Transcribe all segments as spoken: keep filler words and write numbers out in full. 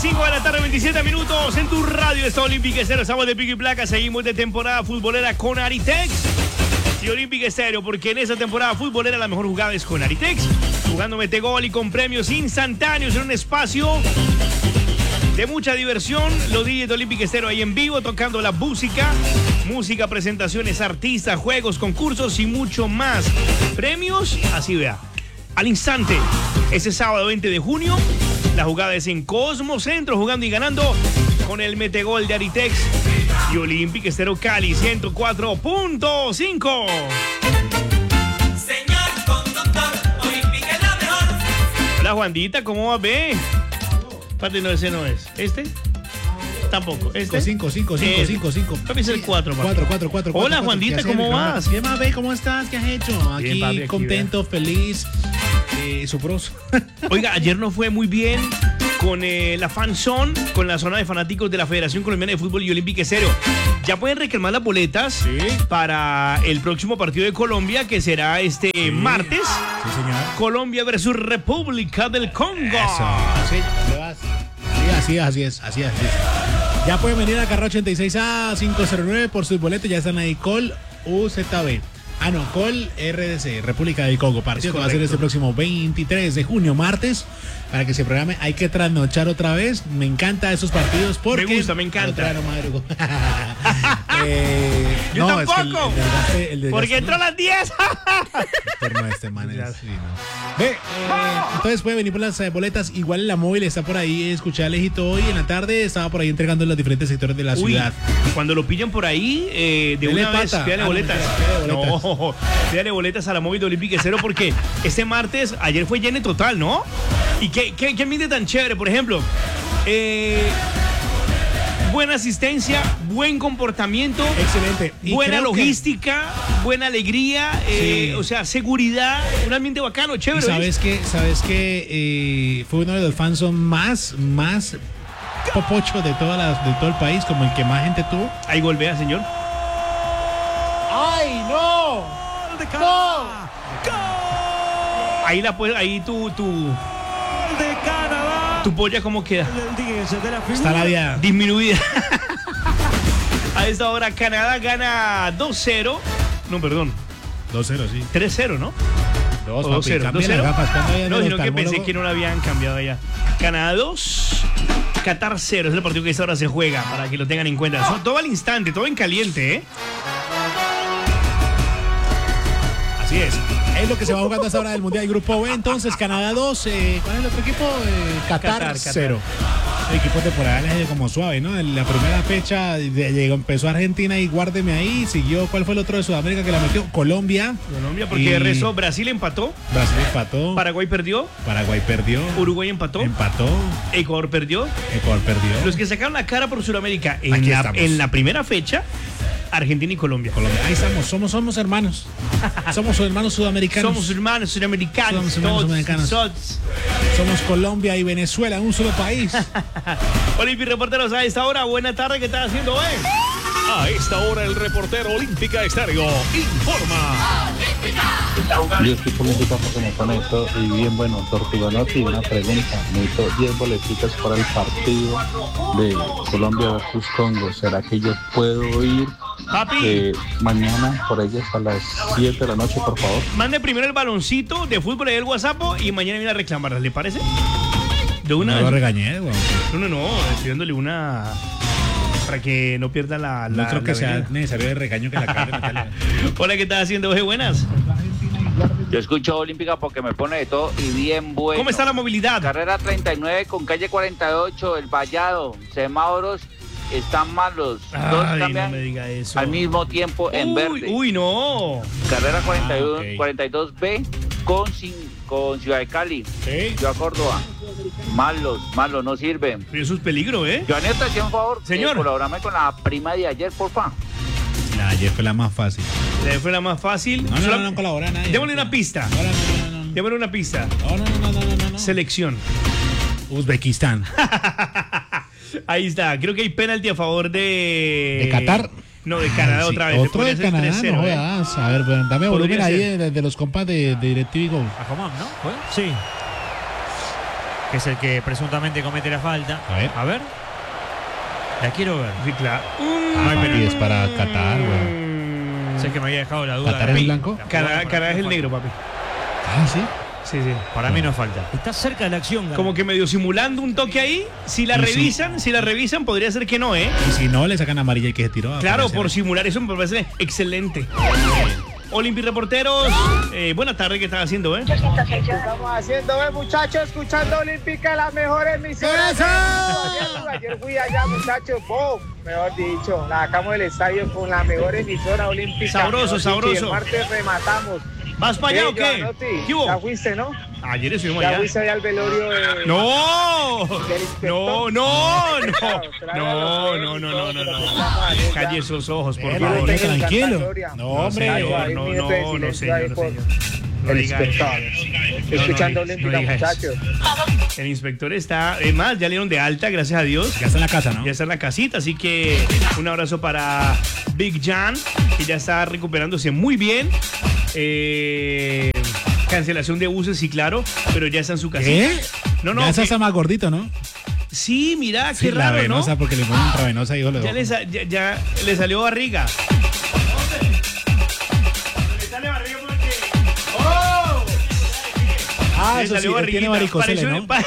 cinco de la tarde, veintisiete minutos en tu radio. Está Olímpica Estéreo, estamos de pico y placa. Seguimos de temporada futbolera con Aritex y Olímpica Estéreo, porque en esta temporada futbolera la mejor jugada es con Aritex, jugando Metegol y con premios instantáneos en un espacio de mucha diversión. Los D Js de Olímpica Estéreo ahí en vivo tocando la música, música, presentaciones, artistas, juegos, concursos y mucho más. Premios, así vea, al instante. Ese sábado veinte de junio, la jugada es en Cosmo Centro, jugando y ganando con el Metegol de Aritex y Olímpica Estéreo Cali ciento cuatro punto cinco. Señor conductor, Olímpica es la mejor. Hola Juandita, ¿cómo va, ve? Parte no, ese no es. ¿Este? Tampoco. ¿Este? cinco, cinco, cinco, cinco, cinco. Papi, es el cuatro, papi. cuatro, cuatro, cuatro. Hola, cuatro, Juandita, cuatro. ¿cómo vas? ¿Qué más, ve? ¿Cómo estás? ¿Qué has hecho? Aquí, Bien, papi, aquí, contento, feliz, eh, soproso. Oiga, ayer nos fue muy bien con eh, la fan zone, con la zona de fanáticos de la Federación Colombiana de Fútbol y Olímpica Estéreo. Ya pueden reclamar las boletas Sí. para el próximo partido de Colombia, que será este Sí. martes. Sí, señor. Colombia versus República del Congo. Eso. Sí, ¿dónde vas? Sí, así es, así es, así es, así es. Ya pueden venir a Carrera ochenta y seis A quinientos nueve por sus boletos. Ya están ahí. Col U Z B. Ah, no, Col R D C, República del Congo. Partido que va a ser este próximo veintitrés de junio, martes. Para que se programe, hay que trasnochar otra vez. Me encanta esos partidos porque... Me gusta, me encanta. Otra no madrugo. eh, Yo no, es que el- tampoco. el desgaste- el desgaste- Porque entró a las diez. Pero no, este man es- sí, no. Ve, eh, entonces puede venir por las eh, boletas. Igual la móvil está por ahí. Escuché a Alejito hoy en la tarde. Estaba por ahí entregando en los diferentes sectores de la Uy, ciudad. cuando lo pillan por ahí, eh, de Dele una vez, pata. pídale Ah, no, boletas. mentira, pídale boletas. No, pídale boletas a la móvil de Olímpica Estéreo, porque este martes, ayer fue lleno total, ¿no? ¿Y qué, qué, qué ambiente tan chévere? Por ejemplo, eh, buena asistencia, buen comportamiento, Excelente. Y buena creo que- logística, buena alegría, eh, Sí. o sea, seguridad, un ambiente bacano, Y chévere. sabes que, sabes que eh, fue uno de los fans más, más popocho de todas las, de todo el país, como el que más gente tuvo. Ahí golpea, señor. ¡Ay, no! ¡No! Ahí la puedes, ahí tu, tu, De Canadá. tu polla, ¿cómo queda? El diez de la Está la vida. Disminuida. A esta hora Canadá gana dos cero. No, perdón, dos cero, sí. tres cero, ¿no? Dos, O papi, dos cero. cambia dos las cero. gafas. ¿Cuándo vayan No, al sino que oftalmólogo? pensé que no la habían cambiado ya. Canadá dos, Qatar cero. Es el partido que a esta hora se juega, para que lo tengan en cuenta. Son todo al instante, todo en caliente, ¿eh? Así es. Es lo que se va jugando hasta ahora del Mundial Grupo B. Entonces, Canadá dos. Eh, ¿Cuál es el otro equipo? Eh, Qatar, Qatar, Qatar. cero. El equipo temporal es como suave, ¿no? En la primera fecha de- llegó, empezó Argentina y guárdeme ahí. Siguió, ¿cuál fue el otro de Sudamérica que la metió? Colombia. Colombia, porque Y de resto Brasil empató, Brasil empató. Paraguay perdió, Paraguay perdió. Uruguay empató, Empató. Ecuador perdió. Ecuador perdió. Los que sacaron la cara por Sudamérica en Aquí la, estamos. en la primera fecha, Argentina y Colombia. Colombia. Ahí estamos. Somos, somos hermanos. Somos hermanos sudamericanos. Somos hermanos sudamericanos. Somos hermanos todos, sudamericanos. todos. Somos Colombia y Venezuela, un solo país. Olympi, reporteros a esta hora. Buena tarde, ¿qué estás haciendo hoy? A esta hora el reportero Olímpica Estéreo informa. Yo estoy política porque me conecto y bien bueno, Tortuga Norte, y una pregunta, necesito diez boletitas para el partido de Colombia versus Congo, ¿será que yo puedo ir Papi, eh, mañana por ellas a las siete de la noche, por favor? mande primero el baloncito de fútbol ahí del WhatsApp y mañana viene a reclamar, ¿le parece? De una No lo vez. regañé, güey. No, no, no, estoy dándole una para que no pierda la. No la- creo que la sea avenida. necesario de regaño que la cargue Natalia. Hola, ¿qué estás haciendo hoy? Buenas. Yo escucho Olímpica porque me pone de todo y bien bueno. ¿Cómo está la movilidad? Carrera treinta y nueve con calle cuarenta y ocho, el Vallado, semáforos están malos. Dos Ay, no cambian me diga eso. al mismo tiempo en Uy, verde. uy, no. Carrera cuarenta y uno, Ah, ok. cuarenta y dos B con, cin- con Ciudad de Cali, ¿Sí? Ciudad Córdoba. Malos, malos, no sirven. Pero eso es peligro, ¿eh? Joanny, te hacía un favor. Señor. Eh, colaborame con la prima de ayer, porfa. La de ayer fue la más fácil. Le fue la más fácil. No, no, Solam- no, no colabora nadie. Démosle una pista. No, no, no, no, no. Démosle una pista. No, no, no, no, no, no, no. Selección. Uzbekistán. Ahí está. Creo que hay penalti a favor de. ¿De Qatar? No, de Canadá Sí, otra vez. Otro Podría de ser Canadá, tres cero, no ¿eh? jodas. A ver, bueno, dame volumen Podría ahí ser. de, de los compas de, de DirecTV Go. Aquaman, ¿no? ¿Fue? Sí. que es el que presuntamente comete la falta. A ver. A ver. La quiero ver. Sí, claro. Ah, y es para Qatar, güey. Sé que me había dejado la duda. ¿Qatar es blanco? Canadá, Canadá es el negro, papi. Ah, sí. Sí, sí. Para mí no falta. Está cerca de la acción. Gana. Como que medio simulando un toque ahí. Si la Y revisan, si la revisan, podría ser que no, ¿eh? Y si no, le sacan amarilla y que se tiró. Claro, aparece. por simular eso me parece excelente. Olimpi Reporteros, eh, buena tarde, ¿qué están haciendo, eh? Estamos haciendo, eh, muchachos, escuchando Olímpica, la mejor emisora. Ayer fui allá, muchachos, ¡boom! Mejor dicho, la sacamos del estadio con la mejor emisora olímpica. Sabroso, Mejor sabroso. dicho, y el martes rematamos. ¿Vas para allá Eh, o qué? Giovanotti, ¿Qué hubo? Ya fuiste, ¿no? Ayer estuvimos Ya allá. fuiste allá al velorio de... ¡No! del inspector. No, no, no. Claro, claro, No, no, no, no, no, no. Calle esos ojos, por Eh, favor. tranquilo, Santa tranquilo. Gloria. No, No, hombre. señor, Ahí no, un no, minuto de no, silencio señor, ahí no, por señor. No el diga inspector. eso. Escuchando No, no, Olímpica, no diga eso. muchachos. El inspector está, es más, ya le dieron de alta, gracias a Dios. Ya está en la casa, ¿no? Ya está en la casita, así que un abrazo para Big Jan, que ya está recuperándose muy bien. Eh, cancelación de buses, sí, claro, pero ya está en su casita. ¿Qué? No, no. Ya se que- hace más gordito, ¿no? Sí, mira, Sí, qué la raro, venosa, ¿no? porque le ponen intravenosa y Ya le, sa- ya, ya le salió barriga. Le sale barriga porque... ¡Oh! Ah, Le eso sí, salió él tiene barriguita. varicocele, Parece ¿no? un- pa-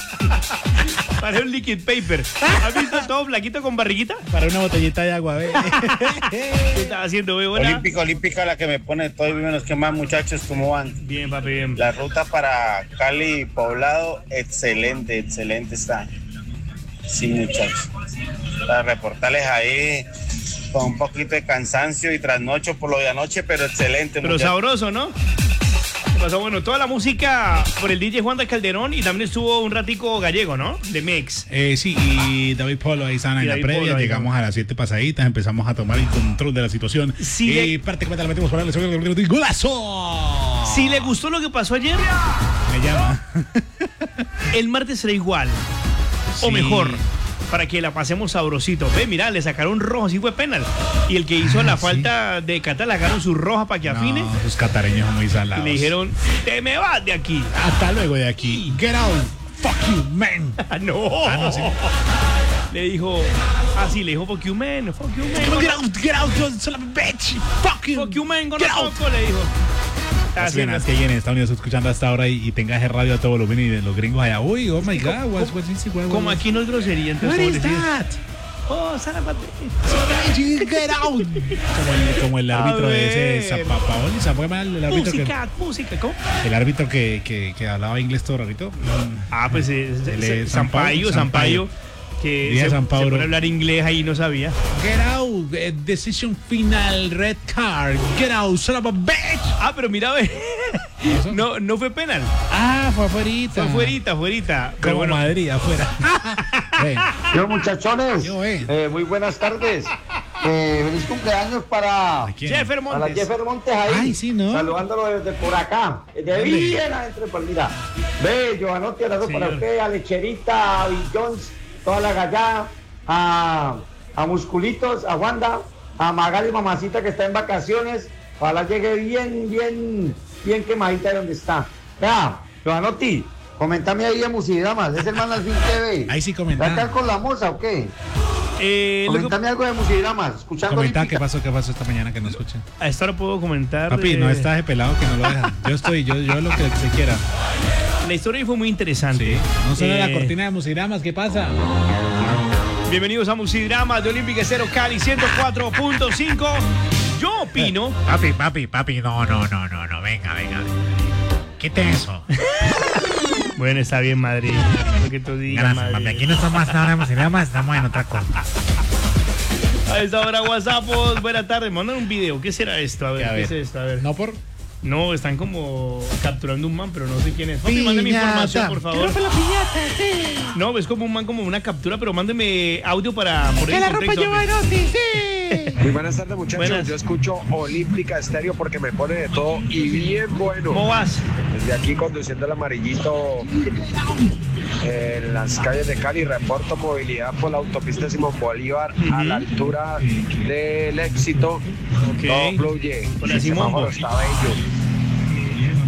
Parece un liquid paper. ¿Has visto todo flaquito con barriguita? Para una botellita de agua, ¿ve? ¿Qué estás haciendo, güey? Buena. Olímpica, olímpica, la que me pone todo y menos que más, muchachos, ¿cómo van? Bien, papi, bien. La ruta para Cali Poblado, excelente, excelente está. Sí, muchachos. Para reportarles ahí con un poquito de cansancio y trasnocho por lo de anoche, pero excelente, Pero muchachos. sabroso, ¿no? ¿Qué pasó? Bueno, toda la música por el D J Juan de Calderón y también estuvo un ratico gallego, ¿no? De Mix. Eh, sí, y David Polo ahí sana Y en la David previa. Polo ahí, Llegamos a las siete pasaditas, empezamos a tomar el control de la situación. Sí, y le- prácticamente la metimos por el segundo golazo. Si le gustó lo que pasó ayer, Me llama. el martes será igual. O Sí. mejor. Para que la pasemos sabrosito. Ve, mira, le sacaron rojo, sí fue penal. Y el que hizo Ah, la sí. falta de Qatar, le sacaron su roja para que afine. No, esos catareños son muy Y salados. le dijeron, te me vas de aquí. Hasta luego de aquí. Get out. Fuck you, man. Ah, no. Ah, no, sí. Le dijo, ah, sí, le dijo, fuck you, man, fuck you, man. Get out, get out, you son of a bitch. Fuck you. Fuck you, man, con Get out. poco, le dijo. Está Las haciendo penas que hay en Estados Unidos escuchando hasta ahora y, y tenga ese radio a todo volumen y de los gringos allá. Uy, oh my God, what's, what's this? What, Como aquí no es grosería, entonces What ¿cómo is le dices? that? Oh, Sarapate. Get out. Como el, como el árbitro A de ver. ese Zapapaoli, ¿se fue mal el árbitro que, Música, música, ¿cómo? el árbitro que, que, que hablaba inglés todo rarito? Mm. Ah, pues eh, Él eh, es Sampaio, Sampaio. Sampaio, que Día se, San se Paulo. pone a hablar inglés ahí no sabía. Get out, eh, decision final, red card. Get out, son of a bitch. Ah, pero mira, ve. ¿Eso? No, no fue penal. Ah, fue afuerita. Fue afuerita, afuerita. Pero Como bueno, Madrid, afuera. Hey, Yo, muchachones, Yo, eh. eh, muy buenas tardes. Eh, feliz cumpleaños para, ¿a quién? Jeffer para Montes. Jeffer Montes ahí. Ay, sí, ¿no? Saludándolo desde por acá, desde ¿Dónde? bien adentro de Palmira. Ve, Giovanotti, abrazo para Señor. usted, a Lecherita, a Bill Jones, toda la gallada, a, a Musculitos, a Wanda, a Magali Mamacita que está en vacaciones. Ojalá llegue bien, bien, bien quemadita de donde está. Vea, Giovanotti, comentame ahí de Musidramas, es el man al fin T V. Ahí sí comenta. ¿Va a estar con la moza o qué? Eh, lo que- Comentame algo de Musidramas, escuchando Comenta Olímpica. qué pasó, qué pasó esta mañana que no escuchen. a esta hora puedo comentar. Papi, eh, no está de pelado que no lo deja. Yo estoy, yo, yo lo que se quiera. La historia fue muy interesante. Sí. No suena Eh, la cortina de musigramas, ¿qué pasa? Bienvenidos a Musidrama de Olímpica Cero Cali ciento cuatro punto cinco. Yo opino. Papi, papi, papi, no, no, no, no, no, venga, venga. Quite eso. Bueno, está bien, Madrid. Lo que tú digas, Gracias, Madrid. papi. Aquí no estamos ahora en musigramas, estamos en otra cosa. A esta hora, WhatsApp, buenas tardes. Mandan un video. ¿Qué será esto? A ver, A ¿qué ver. es esto? A ver. No por. No, están como capturando un man, pero no sé quién es. Papi, mándeme información, por favor. No, es como un man, como una captura, pero mándeme audio para poner en contexto. Muy buenas tardes, muchachos. Buenas. Yo escucho Olímpica Estéreo porque me pone de todo y bien bueno. ¿Cómo vas? Desde aquí conduciendo el amarillito en las calles de Cali, reporto movilidad por la autopista Simón Bolívar a la altura del Éxito. Ok. Todo fluye. Por la El Simón semáforo Bo. está bello.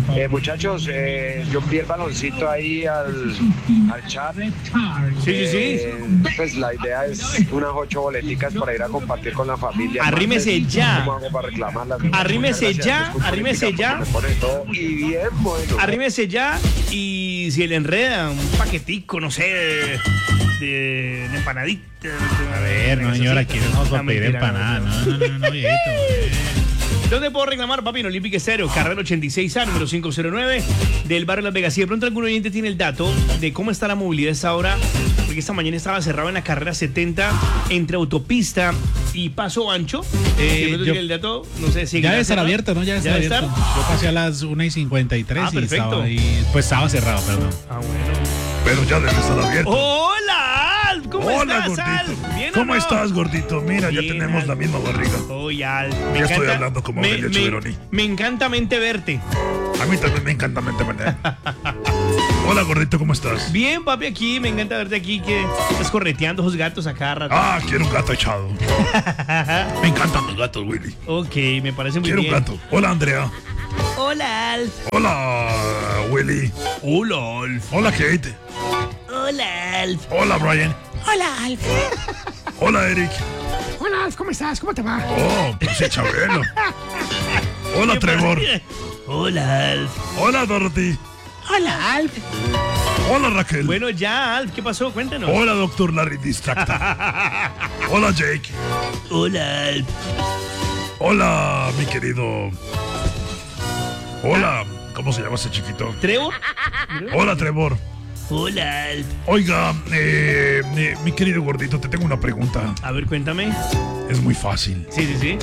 Eh, muchachos, eh, yo envié el baloncito ahí al, al chat. Sí, sí, sí. Eh, pues la idea es unas ocho boleticas para ir a compartir con la familia. Arrímese Martes. ya. ¿Cómo hago para reclamarlas? Arrímese Muchas ya, gracias. arrímese ya. Me pone todo y bien bueno. Arrímese ya y si le enreda un paquetico, no sé, de, de empanadita. A ver, no, señora, aquí no vamos a pedir empanada. No, no, no, no, viejito. eh. ¿Dónde puedo reclamar, papi? En Olímpica Estéreo, carrera ochenta y seis A, número quinientos nueve, del barrio Las Vegas. Si de pronto algún oyente tiene el dato de cómo está la movilidad a esta hora, porque esta mañana estaba cerrado en la carrera setenta entre autopista y Paso Ancho. Eh, si de pronto yo- tiene el dato, no sé si... Ya debe estar abierto, ¿no? Ya debe estar debe abierto. Yo pasé a las una y cincuenta y tres Ah, y perfecto. estaba ahí. Pues estaba cerrado, perdón. Ah, bueno. Pero ya debe estar abierto. ¡Hola, Alf! ¿Cómo Hola, estás, Alf? gordito. ¿Bien o ¿Cómo no? estás, gordito? Mira, ya Bien, tenemos Alf. la misma barriga. Oye, Alf, me Ya estoy encanta- hablando como me, Aurelio me, Cheveroni. me encanta mente verte. A mí también me encanta mente manera. Hola, gordito, ¿cómo estás? Bien, papi, aquí, me encanta verte aquí, que estás correteando esos gatos a cada rato. Ah, quiero un gato echado. Me encantan los gatos, Willy. Ok, me parece muy Quiero un bien. gato. Hola, Andrea. Hola, Alf. Hola, Willy. Hola, Alf. Hola, Kate. Hola, Alf. Hola, Brian. Hola, Alf. Hola, Eric. Hola, Alf, ¿cómo estás? ¿Cómo te va? Oh, pues sí, Chabelo. Hola, Me Trevor. parece- Hola, Alf. Hola, Dorothy. Hola, Alf. Hola, Raquel. Bueno, ya, Alf, ¿qué pasó? Cuéntanos. Hola, doctor Larry Distracta. Hola, Jake. Hola, Alf. Hola, mi querido. Hola, ¿cómo se llama ese chiquito? ¿Trevor? Hola, Trevor. Hola, Alf. Oiga, eh, eh, mi querido gordito, te tengo una pregunta. A ver, cuéntame. Es muy fácil. Sí, sí, sí.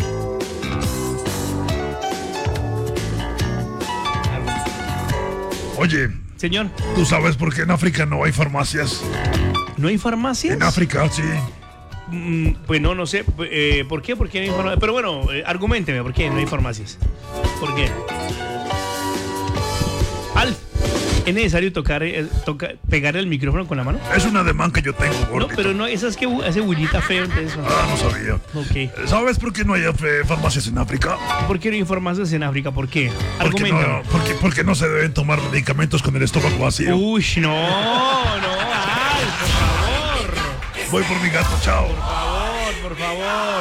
Oye, Señor, ¿tú sabes por qué en África no hay farmacias? ¿no hay farmacias? En África, sí. Mm, pues no, no sé. Eh, ¿Por qué? ¿Por qué no hay farmacias? Pero bueno, eh, arguménteme, ¿por qué no hay farmacias? ¿Por qué? Alf, ¿es necesario tocar, eh, toca, pegarle el micrófono con la mano? Es un ademán que yo tengo, No, gordito. pero no, esas que hace bullita feo entonces eso. Ah, no sabía. Ok. ¿Sabes por qué no hay eh, farmacias en África? ¿Por qué no hay farmacias en África? ¿Por qué? Porque Argumenta. no, porque, porque no se deben tomar medicamentos con el estómago vacío. Uy, no, no, Alf, por favor. Voy por mi gato, chao. Por favor, por favor.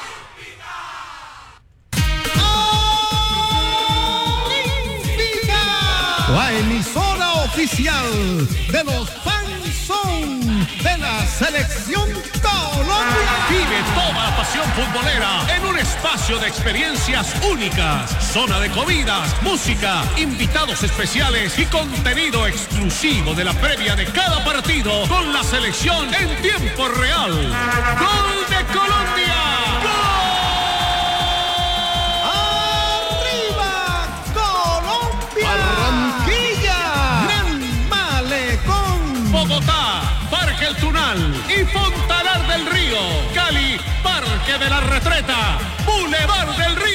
La emisora oficial de los fans de la selección Colombia. Vive toda la pasión futbolera en un espacio de experiencias únicas. Zona de comidas, música, invitados especiales y contenido exclusivo de la previa de cada partido con la selección en tiempo real. ¡Gol de Colombia! ¡Arriba, Colombia! ¡Barranquilla! ¡Gran Malecón! Bogotá, Parque El Tunal y Fontanar del Río. Cali, Parque de la Retreta, Boulevard del Río.